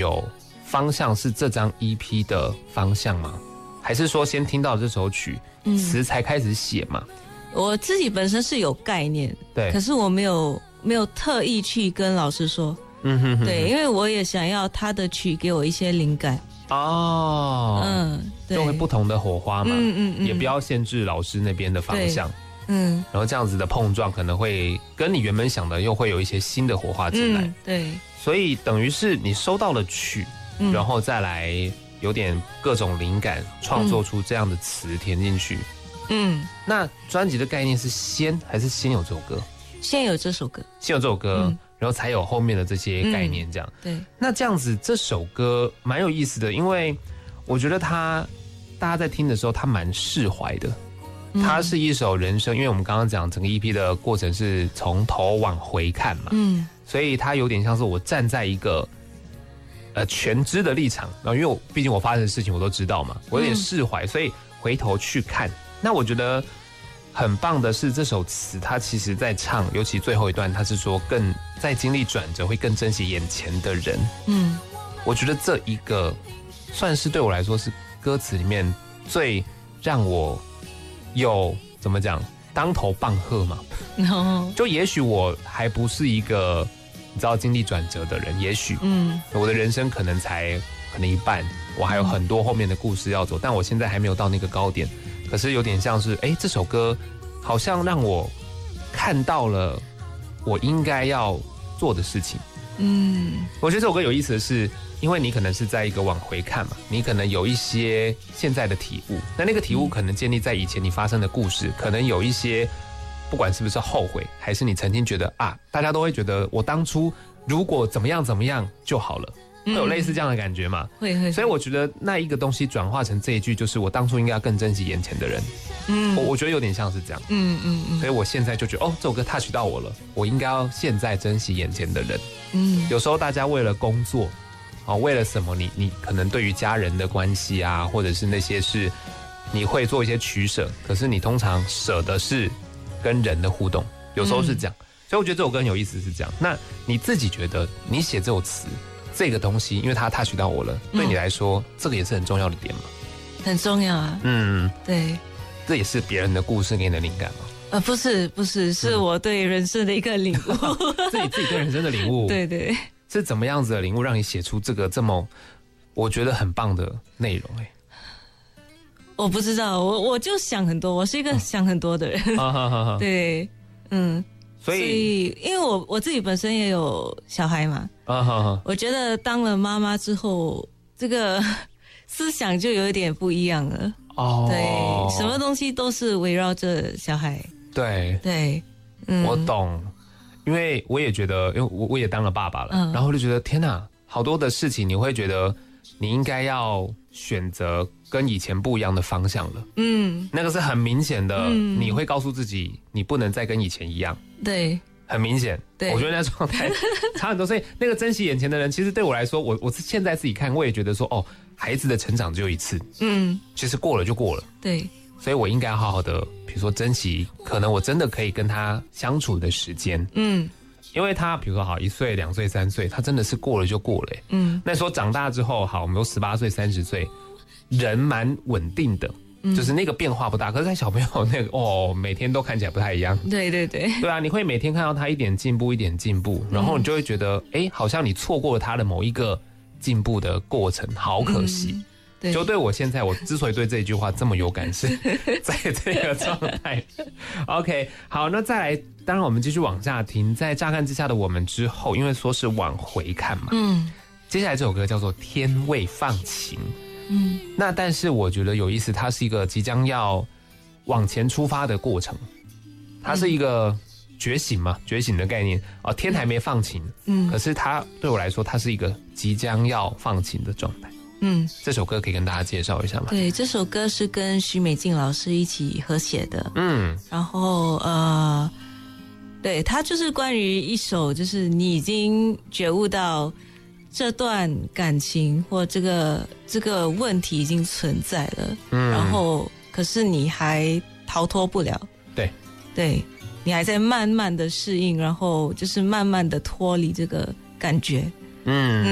有方向是这张 EP 的方向吗？还是说先听到这首曲词才开始写嘛？ 我自己本身是有概念， 对， 可是我没有特意去跟老师说，对，因为我也想要他的曲给我一些灵感哦， 对， 就会不同的火花嘛，也不要限制老师那边的方向，然后这样子的碰撞可能会跟你原本想的又会有一些新的火花进来， 对， 所以等于是你收到了曲，然后再来有点各种灵感，创作出这样的词填进去。那专辑的概念是先还是先有这首歌？ 先有这首歌， 先有这首歌，然后才有后面的这些概念，这样。 对。 那这样子，这首歌蛮有意思的，因为我觉得大家在听的时候，它蛮释怀的。它是一首人生，因为我们刚刚讲整个 EP 的过程是从头往回看嘛，所以它有点像是我站在一个全知的立场，然后因为毕竟我发生的事情我都知道嘛，我有点释怀，所以回头去看。那我觉得很棒的是这首词，它其实在唱，尤其最后一段，它是说更在经历转折会更珍惜眼前的人。我觉得这一个算是对我来说是歌词里面最让我有怎么讲当头棒喝嘛。就也许我还不是一个你知道经历转折的人，也许我的人生可能一半，我还有很多后面的故事要走，但我现在还没有到那个高点。可是有点像是这首歌好像让我看到了我应该要做的事情。我觉得这首歌有意思的是，因为你可能是在一个往回看嘛，你可能有一些现在的体悟，那个体悟可能建立在以前你发生的故事，可能有一些不管是不是后悔，还是你曾经觉得大家都会觉得我当初如果怎么样怎么样就好了，会有类似这样的感觉嘛？会。所以我觉得那一个东西转化成这一句，就是我当初应该要更珍惜眼前的人。我觉得有点像是这样。所以我现在就觉得这首歌 touch 到我了，我应该要现在珍惜眼前的人。有时候大家为了工作，为了什么你可能对于家人的关系啊，或者是那些事，你会做一些取舍，可是你通常舍的是跟人的互动，有时候是这样。所以我觉得这首歌很有意思是这样。那你自己觉得你写这首词这个东西，因为它 touch 到我了，对你来说这个也是很重要的点吗？ 很重要啊。对， 这也是别人的故事给你的灵感吗？ 不是，是我对人生的一个领悟。 自己对人生的领悟。 对， 是怎么样子的领悟让你写出这个这么我觉得很棒的内容？ 我不知道，我就想很多，我是一个想很多的人。对，所以因为我自己本身也有小孩嘛，我觉得当了妈妈之后，这个思想就有一点不一样了。对，什么东西都是围绕着小孩。对， 我懂，因为我也觉得，因为我也当了爸爸了，然后就觉得天哪，好多的事情你会觉得你应该要选择跟以前不一样的方向了。那个是很明显的，你会告诉自己你不能再跟以前一样。对，很明显。对，我觉得那状态差很多，所以那个珍惜眼前的人，其实对我来说，我现在自己看，我也觉得说，孩子的成长只有一次，其实过了就过了。对，所以我应该好好的，比如说珍惜，可能我真的可以跟他相处的时间。因为他比如说好1岁、2岁、3岁，他真的是过了就过了。那时候长大之后，好，我们都18岁、30岁，人蛮稳定的。就是那个变化不大，可是在小朋友那个每天都看起来不太一样。对啊，你会每天看到他一点进步，然后你就会觉得好像你错过了他的某一个进步的过程，好可惜。就对我现在，我之所以对这一句话这么有感，是在这个状态。OK， 好，那再来，当然我们继续往下听，在乍看之下的我们之后，因为说是往回看嘛，接下来这首歌叫做《天未放晴》。那但是我觉得有意思，它是一个即将要往前出发的过程，它是一个觉醒嘛，觉醒的概念天还没放晴，可是它对我来说，它是一个即将要放晴的状态。这首歌可以跟大家介绍一下吗？对，这首歌是跟许美静老师一起合写的。然后对，它就是关于一首，就是你已经觉悟到这段感情或这个问题已经存在了，然后可是你还逃脱不了。对，你还在慢慢的适应，然后就是慢慢的脱离这个感觉。